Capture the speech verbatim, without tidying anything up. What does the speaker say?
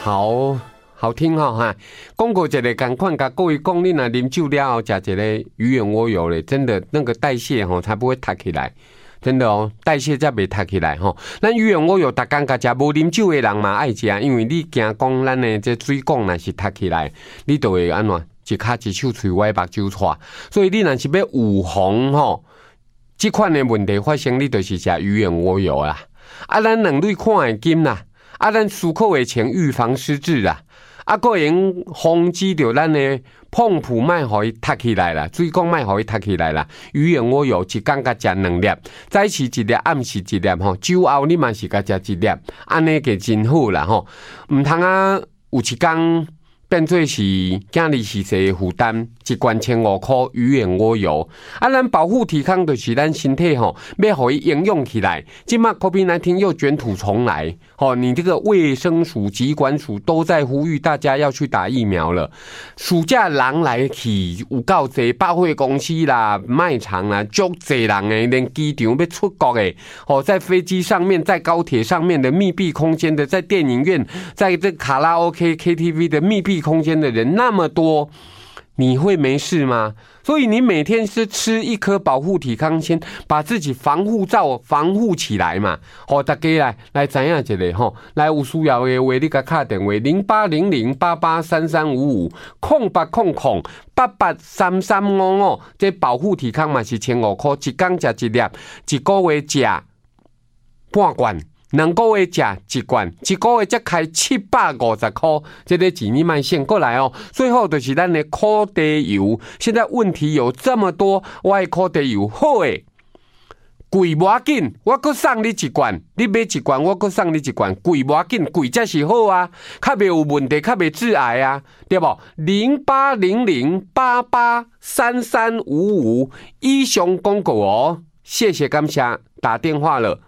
好好听哈、哦、哈。广告一个赶快甲各位讲，你若啉酒了后食一个鱼眼蜗油咧，真的那个代谢吼才不会塌起来。真的哦，代谢才袂塌起来吼。咱鱼眼蜗油逐工甲食无啉酒的人嘛爱食，因为你惊讲咱的这水管若是塌起来，你就会安怎一骹一手喙歪目睭错。所以你若是要预防吼，这款的问题发生，你就是食鱼眼蜗油啦。啊，咱两类看会金啦，啊，咱思考会前预防失智啦。啊，个用防止着咱的碰触卖互伊塌起来啦，水管卖互伊塌起来啦。鱼眼蜗油一工甲食两粒，早时一粒，暗时一粒吼。酒后你嘛是甲食一粒，安尼个真好啦吼。毋通啊，有一工变做是囝儿是谁负担？一罐千五块鱼眼蜗油，啊，咱保护体康就是咱身体吼，要互伊应用起来。今麦 COVID 十九 又卷土重来，吼，你这个卫生署、疾管署都在呼吁大家要去打疫苗了。暑假人来去有够济，百货公司啦、卖场啦，足济人诶，连机场要出国诶，哦，在飞机上面、在高铁上面的密闭空间的，在电影院、在这卡拉 OK、K T V 的密闭空间的人那么多。你会没事吗？所以你每天是吃一颗保护体康先，把自己防护罩防护起来嘛。好，大家来来知影一下吼，来有需要的话，你甲打电话零八零零八八三三五五空八空空八八三三五五，这保护体康嘛是千五块，一工食一粒，一个月食半罐。两个月食一罐，一个月才开七百五十块，这个钱你卖先过来哦。最后就是咱的苦地油，现在问题有这么多，我的苦地油好诶，贵无要紧，我阁送你一罐，你买一罐，我阁送你一罐，贵无要紧，贵才是好啊，较袂有问题，较袂致癌啊，对不？零八零零八八三三五五以上广告哦，谢谢感谢，打电话了。